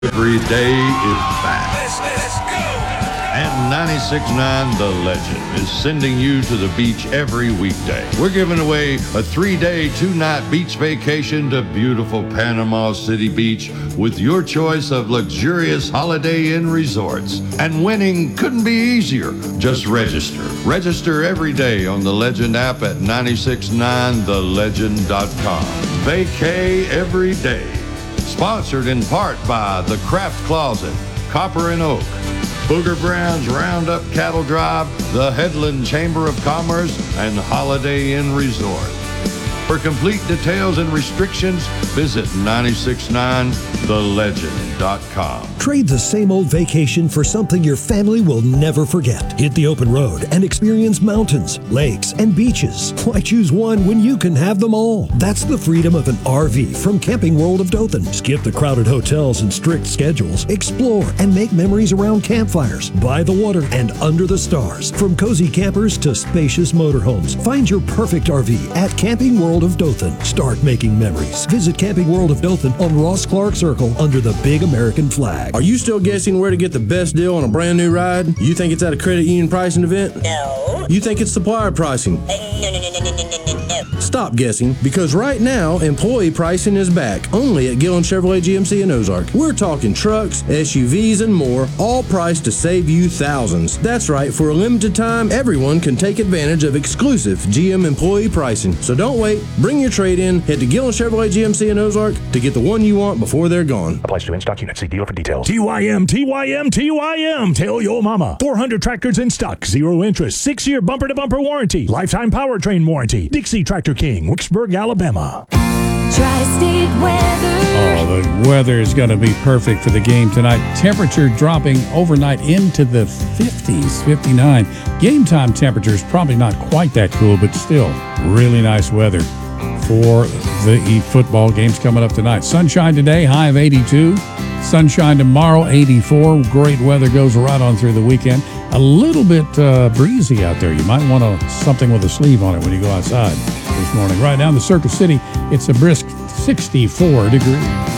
Every day is back. And 96.9 The Legend is sending you to the beach every weekday. We're giving away a 3-day, 2-night beach vacation to beautiful Panama City Beach with your choice of luxurious Holiday Inn resorts. And winning couldn't be easier. Just register. Register every day on the Legend app at 969thelegend.com. Vacay every day. Sponsored in part by The Craft Closet, Copper and Oak, Booger Brown's Roundup Cattle Drive, the Headland Chamber of Commerce, and Holiday Inn Resort. For complete details and restrictions, visit 969thelegend.com. Trade the same old vacation for something your family will never forget. Hit the open road and experience mountains, lakes, and beaches. Why choose one when you can have them all? That's the freedom of an RV from Camping World of Dothan. Skip the crowded hotels and strict schedules. Explore and make memories around campfires, by the water, and under the stars. From cozy campers to spacious motorhomes, find your perfect RV at Camping World of Dothan. Start making memories. Visit Camping World of Dothan on Ross Clark Circle under the big American flag. Are you still guessing where to get the best deal on a brand new ride? You think it's at a credit union pricing event? No. You think it's supplier pricing? No. Stop guessing, because right now, employee pricing is back, only at Gillen Chevrolet GMC in Ozark. We're talking trucks, SUVs, and more, all priced to save you thousands. That's right, for a limited time, everyone can take advantage of exclusive GM employee pricing. So don't wait, bring your trade-in, head to Gillen Chevrolet GMC in Ozark to get the one you want before they're gone. Applies to in-stock units. See dealer for details. TYM. Tell your mama. 400 tractors in stock. 0 interest. 6-year bumper-to-bumper warranty. Lifetime powertrain warranty. Dixie Tractor King, Wicksburg, Alabama. Tri-State weather. Oh, the weather is going to be perfect for the game tonight. Temperature dropping overnight into the 50s, 59. Game time temperatures probably not quite that cool, but still really nice weather for the football games coming up tonight. Sunshine today, high of 82. Sunshine tomorrow, 84. Great weather goes right on through the weekend. A little bit breezy out there. You might want something with a sleeve on it when you go outside this morning. Right now in the Circle City, it's a brisk 64 degrees.